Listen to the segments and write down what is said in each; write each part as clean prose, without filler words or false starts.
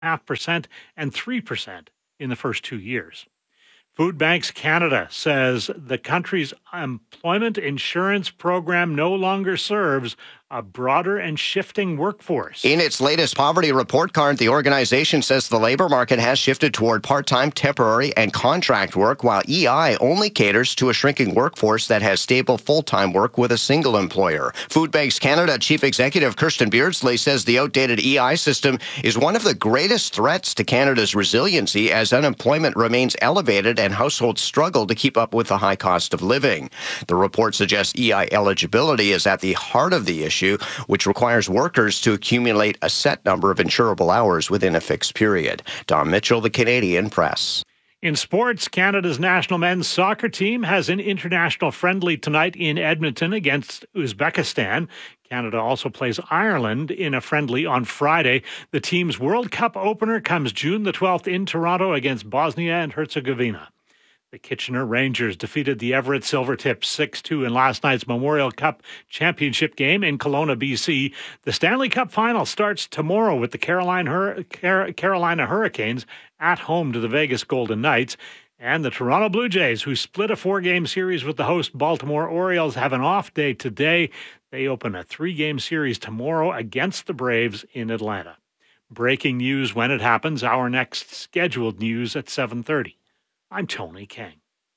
2.5% and 3% in the first 2 years. Food Banks Canada says the country's employment insurance program no longer serves a broader and shifting workforce. In its latest poverty report card, the organization says the labor market has shifted toward part-time, temporary, and contract work, while EI only caters to a shrinking workforce that has stable full-time work with a single employer. Food Banks Canada Chief Executive Kirsten Beardsley says the outdated EI system is one of the greatest threats to Canada's resiliency as unemployment remains elevated and households struggle to keep up with the high cost of living. The report suggests EI eligibility is at the heart of the issue, which requires workers to accumulate a set number of insurable hours within a fixed period. Don Mitchell, The Canadian Press. In sports, Canada's national men's soccer team has an international friendly tonight in Edmonton against Uzbekistan. Canada also plays Ireland in a friendly on Friday. The team's World Cup opener comes June the 12th in Toronto against Bosnia and Herzegovina. The Kitchener Rangers defeated the Everett Silvertips 6-2 in last night's Memorial Cup championship game in Kelowna, BC. The Stanley Cup final starts tomorrow with the Carolina Hurricanes at home to the Vegas Golden Knights. And the Toronto Blue Jays, who split a 4-game series with the host Baltimore Orioles, have an off day today. They open a 3-game series tomorrow against the Braves in Atlanta. Breaking news when it happens. Our next scheduled news at 7:30. I'm Tony King.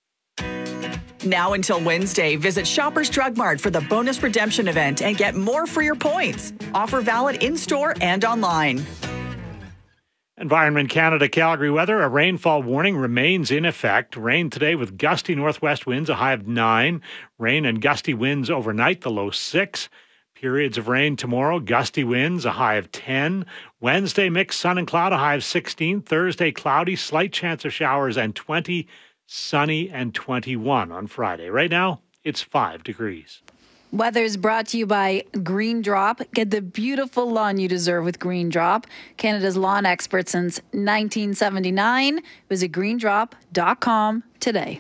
Now until Wednesday, visit Shoppers Drug Mart for the bonus redemption event and get more for your points. Offer valid in-store and online. Environment Canada Calgary weather. A rainfall warning remains in effect. Rain today with gusty northwest winds, a high of 9. Rain and gusty winds overnight, the low 6. Periods of rain tomorrow, gusty winds, a high of 10. Wednesday, mixed sun and cloud, a high of 16. Thursday, cloudy, slight chance of showers, and 20. Sunny and 21 on Friday. Right now, it's 5 degrees. Weather's brought to you by Green Drop. Get the beautiful lawn you deserve with Green Drop. Canada's lawn expert since 1979. Visit greendrop.com today.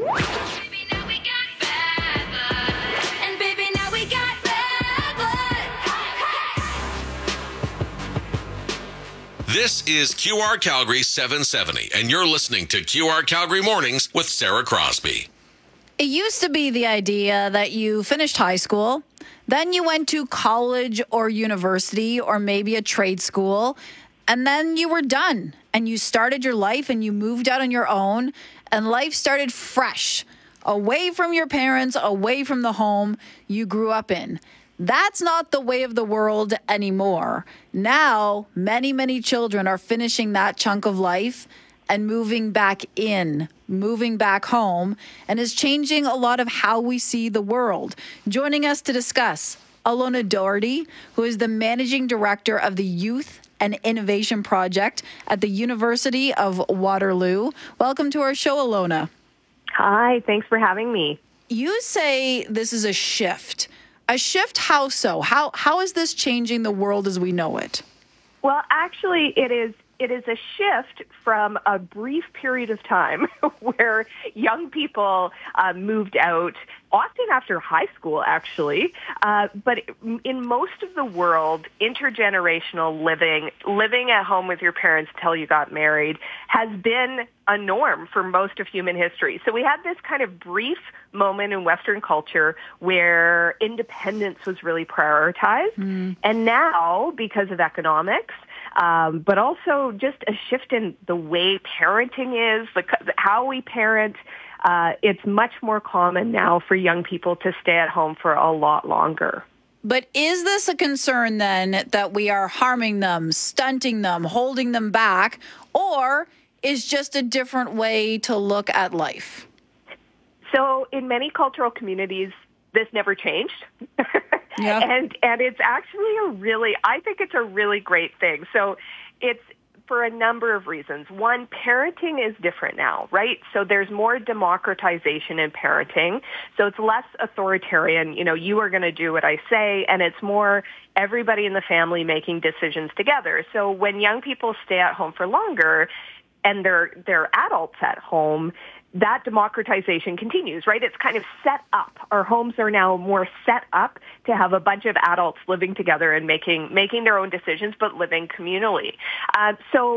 This is QR Calgary 770, and you're listening to QR Calgary Mornings with Sarah Crosby. It used to be the idea that you finished high school, then you went to college or university or maybe a trade school, and then you were done and you started your life and you moved out on your own and life started fresh, away from your parents, away from the home you grew up in. That's not the way of the world anymore. Now, many, many children are finishing that chunk of life and moving back in, moving back home, and is changing a lot of how we see the world. Joining us to discuss, Alona Doherty, who is the Managing Director of the Youth and Innovation Project at the University of Waterloo. Welcome to our show, Alona. Hi, thanks for having me. You say this is a shift. A shift, how so? How is this changing the world as we know it? Well, actually, it is a shift from a brief period of time where young people moved out, often after high school, actually. But in most of the world, intergenerational living at home with your parents till you got married, has been a norm for most of human history. So we had this kind of brief moment in Western culture where independence was really prioritized. And now, because of economics, but also just a shift in the way parenting is, how we parent. It's much more common now for young people to stay at home for a lot longer. But is this a concern then that we are harming them, stunting them, holding them back, or is just a different way to look at life? So in many cultural communities, this never changed. Yeah. And it's actually I think it's a really great thing. So it's for a number of reasons. One, parenting is different now, right? So there's more democratization in parenting. So it's less authoritarian, you are going to do what I say, and it's more everybody in the family making decisions together. So when young people stay at home for longer and they're adults at home, that democratization continues, right? It's kind of set up. Our homes are now more set up to have a bunch of adults living together and making their own decisions, but living communally. So